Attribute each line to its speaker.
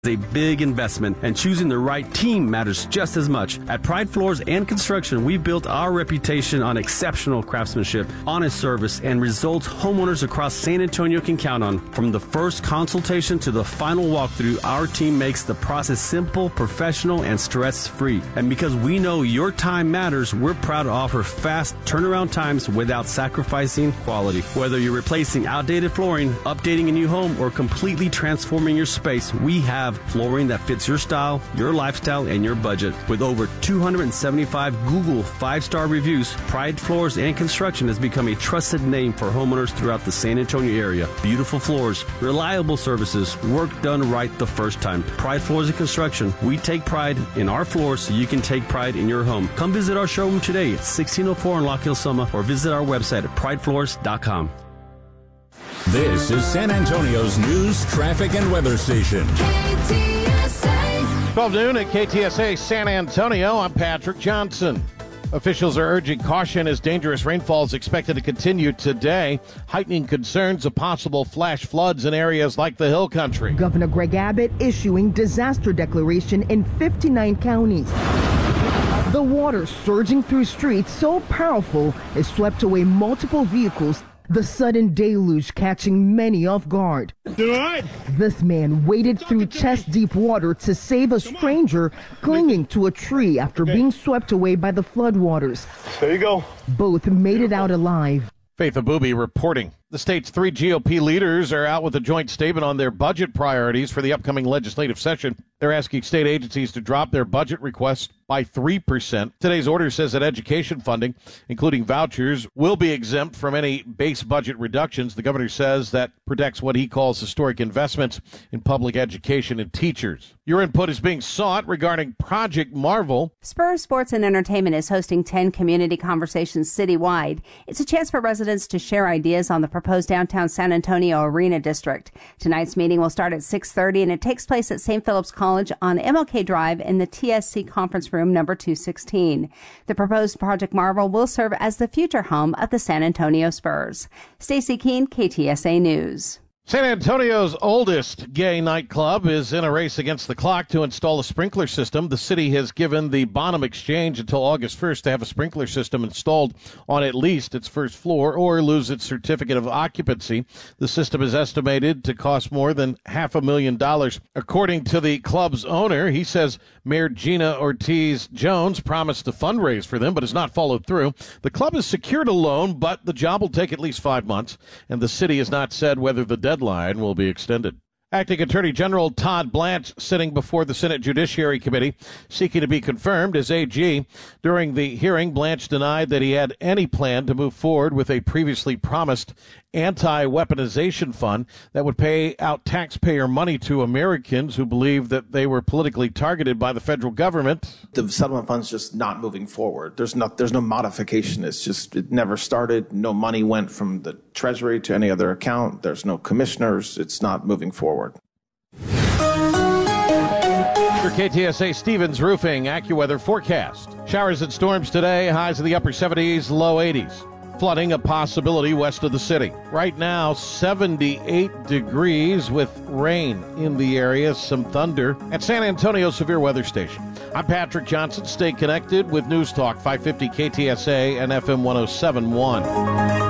Speaker 1: A big investment, and choosing the right team matters just as much. At Pride Floors and Construction, we've built our reputation on exceptional craftsmanship, honest service, and results homeowners across San Antonio can count on. From the first consultation to the final walkthrough, our team makes the process simple, professional, and stress-free. And because we know your time matters, we're proud to offer fast turnaround times without sacrificing quality. Whether you're replacing outdated flooring, updating a new home, or completely transforming your space, we have flooring that fits your style, your lifestyle, and your budget. With over 275 Google 5-star reviews, Pride Floors and Construction has become a trusted name for homeowners throughout the San Antonio area. Beautiful floors, reliable services, work done right the first time. Pride Floors and Construction. We take pride in our floors so you can take pride in your home. Come visit our showroom today at 1604 in Lock Hill, Soma, or visit our website at pridefloors.com.
Speaker 2: This is San Antonio's news, traffic, and weather station.
Speaker 3: KTSA. 12 noon at KTSA San Antonio. I'm Patrick Johnson. Officials are urging caution as dangerous rainfall is expected to continue today, heightening concerns of possible flash floods in areas like the Hill Country.
Speaker 4: Governor Greg Abbott issuing disaster declaration in 59 counties. The water surging through streets so powerful it swept away multiple vehicles. The sudden deluge catching many off guard. This man waded through chest-deep water to save a stranger clinging to a tree after being swept away by the floodwaters.
Speaker 5: There you go.
Speaker 4: Both made it out alive.
Speaker 3: Faith Abubi reporting. The state's 3 GOP leaders are out with a joint statement on their budget priorities for the upcoming legislative session. They're asking state agencies to drop their budget requests by 3%. Today's order says that education funding, including vouchers, will be exempt from any base budget reductions. The governor says that protects what he calls historic investments in public education and teachers. Your input is being sought regarding Project Marvel.
Speaker 6: Spurs Sports and Entertainment is hosting 10 community conversations citywide. It's a chance for residents to share ideas on the proposed downtown San Antonio Arena District. Tonight's meeting will start at 6:30 and it takes place at St. Philip's College on MLK Drive in the TSC Conference Room number 216. The proposed Project Marvel will serve as the future home of the San Antonio Spurs. Stacey Keene, KTSA News.
Speaker 3: San Antonio's oldest gay nightclub is in a race against the clock to install a sprinkler system. The city has given the Bonham Exchange until August 1st to have a sprinkler system installed on at least its first floor or lose its certificate of occupancy. The system is estimated to cost more than $500,000. According to the club's owner, he says Mayor Gina Ortiz-Jones promised to fundraise for them but has not followed through. The club has secured a loan, but the job will take at least 5 months, and the city has not said whether the deadline will be extended. Acting Attorney General Todd Blanche sitting before the Senate Judiciary Committee seeking to be confirmed as AG. During the hearing, Blanche denied that he had any plan to move forward with a previously promised anti-weaponization fund that would pay out taxpayer money to Americans who believe that they were politically targeted by the federal government.
Speaker 7: The settlement fund's just not moving forward. There's no modification. It's just, it never started. No money went from the Treasury to any other account. There's no commissioners. It's not moving forward.
Speaker 3: For KTSA Stevens Roofing AccuWeather forecast. Showers and storms today, highs in the upper 70s, low 80s. Flooding a possibility west of the city. Right now, 78 degrees with rain in the area, some thunder. At San Antonio Severe Weather Station. I'm Patrick Johnson. Stay connected with News Talk 550 KTSA and FM 107.1.